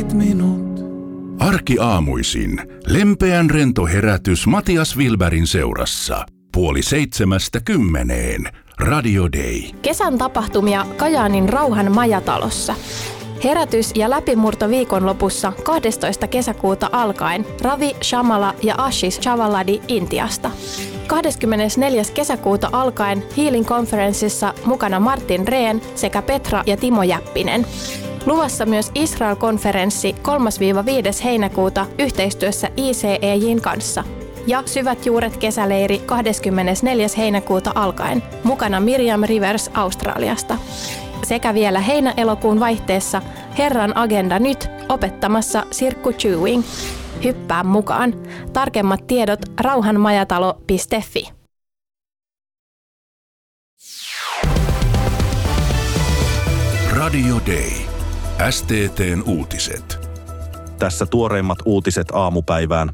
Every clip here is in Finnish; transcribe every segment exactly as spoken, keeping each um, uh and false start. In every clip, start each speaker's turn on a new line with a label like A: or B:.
A: Pelastitit minut. Arkiaamuisin lempeän rento herätys Matias Wilbergin seurassa. Puoli seitsemästä kymmeneen. Radio Day.
B: Kesän tapahtumia Kajaanin Rauhan majatalossa. Herätys ja läpimurto viikonlopussa kahdestoista kesäkuuta alkaen Ravi Shamala ja Ashish Chavaladi Intiasta. kahdeskymmenesneljäs kesäkuuta alkaen Healing Conferenceissa mukana Martin Rehn sekä Petra ja Timo Jäppinen. Luvassa myös Israel-konferenssi kolmas–viides heinäkuuta yhteistyössä I C E J:n kanssa. Ja Syvät juuret kesäleiri kahdeskymmenesneljäs heinäkuuta alkaen, mukana Miriam Rivers Australiasta. Sekä vielä heinä-elokuun vaihteessa Herran agenda nyt opettamassa Sirkku Chewing. Hyppää mukaan. Tarkemmat tiedot rauhanmajatalo piste fi.
A: Radio Day. S T T:n uutiset.
C: Tässä tuoreimmat uutiset aamupäivään.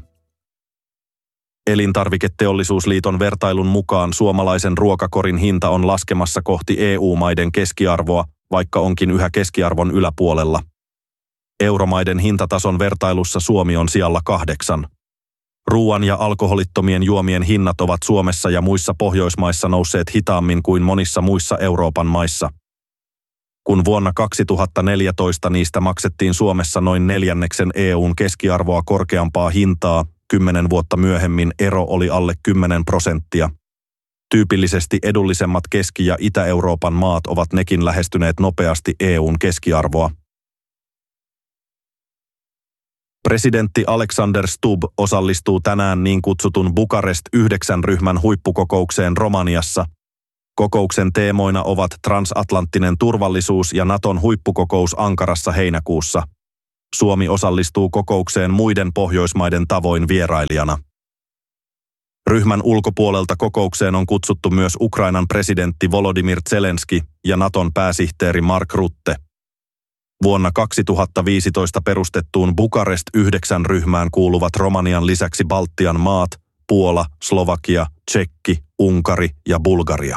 C: Elintarviketeollisuusliiton vertailun mukaan suomalaisen ruokakorin hinta on laskemassa kohti E U-maiden keskiarvoa, vaikka onkin yhä keskiarvon yläpuolella. Euromaiden hintatason vertailussa Suomi on sijalla kahdeksan. Ruoan ja alkoholittomien juomien hinnat ovat Suomessa ja muissa Pohjoismaissa nousseet hitaammin kuin monissa muissa Euroopan maissa. Kun vuonna kaksituhattaneljätoista niistä maksettiin Suomessa noin neljänneksen E U:n keskiarvoa korkeampaa hintaa, kymmenen vuotta myöhemmin ero oli alle kymmenen prosenttia. Tyypillisesti edullisemmat Keski- ja Itä-Euroopan maat ovat nekin lähestyneet nopeasti E U:n keskiarvoa. Presidentti Alexander Stubb osallistuu tänään niin kutsutun Bukarest yhdeksän ryhmän huippukokoukseen Romaniassa. Kokouksen teemoina ovat transatlanttinen turvallisuus ja Naton huippukokous Ankarassa heinäkuussa. Suomi osallistuu kokoukseen muiden Pohjoismaiden tavoin vierailijana. Ryhmän ulkopuolelta kokoukseen on kutsuttu myös Ukrainan presidentti Volodymyr Zelenski ja Naton pääsihteeri Mark Rutte. Vuonna kaksituhattaviisitoista perustettuun Bukarest yhdeksän ryhmään kuuluvat Romanian lisäksi Baltian maat, Puola, Slovakia, Tšekki, Unkari ja Bulgaria.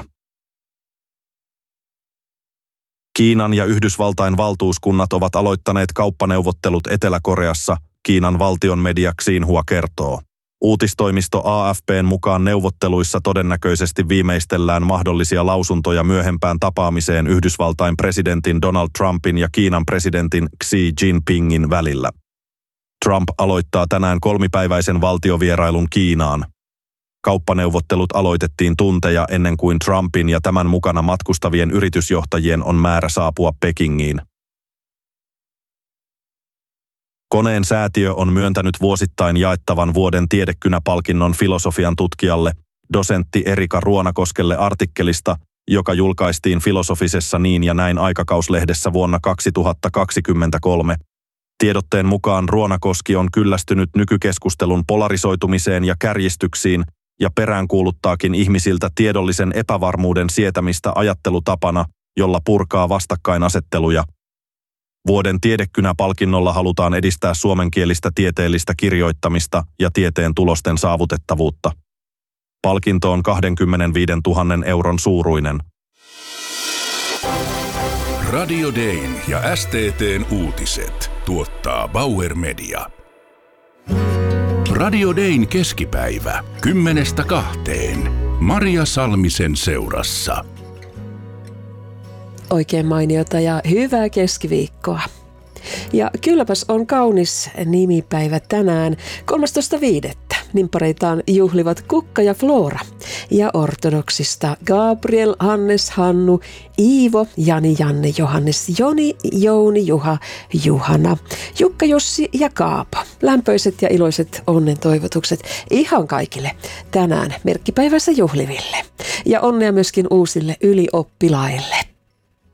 C: Kiinan ja Yhdysvaltain valtuuskunnat ovat aloittaneet kauppaneuvottelut Etelä-Koreassa, Kiinan valtion media Xinhua kertoo. Uutistoimisto A F P:n mukaan neuvotteluissa todennäköisesti viimeistellään mahdollisia lausuntoja myöhempään tapaamiseen Yhdysvaltain presidentin Donald Trumpin ja Kiinan presidentin Xi Jinpingin välillä. Trump aloittaa tänään kolmipäiväisen valtiovierailun Kiinaan. Kauppaneuvottelut aloitettiin tunteja ennen kuin Trumpin ja tämän mukana matkustavien yritysjohtajien on määrä saapua Pekingiin. Koneen säätiö on myöntänyt vuosittain jaettavan vuoden tiedekynäpalkinnon filosofian tutkijalle, dosentti Erika Ruonakoskelle artikkelista, joka julkaistiin Filosofisessa niin ja näin aikakauslehdessä vuonna kaksituhattakaksikymmentäkolme. Tiedotteen mukaan Ruonakoski on kyllästynyt nykykeskustelun polarisoitumiseen ja kärjistyksiin ja peräänkuuluttaakin ihmisiltä tiedollisen epävarmuuden sietämistä ajattelutapana, jolla purkaa vastakkainasetteluja. Vuoden tiedekynäpalkinnolla halutaan edistää suomenkielistä tieteellistä kirjoittamista ja tieteen tulosten saavutettavuutta. Palkinto on kaksikymmentäviisituhatta euron suuruinen.
A: Radio Dayn ja S T T:n uutiset tuottaa Bauer Media. Radio Dayn keskipäivä kymmenestä kahteen. Maria Salmisen seurassa.
D: Oikein mainiota ja hyvää keskiviikkoa. Ja kylläpäs on kaunis nimipäivä tänään, kolmastoista viidettä. Nimppareitaan juhlivat Kukka ja Flora. Ja ortodoksista Gabriel, Hannes, Hannu, Iivo, Jani, Janne, Johannes, Joni, Jouni, Juha, Juhana, Jukka, Jussi ja Kaapo. Lämpöiset ja iloiset onnen toivotukset ihan kaikille tänään merkkipäivässä juhliville. Ja onnea myöskin uusille ylioppilaille.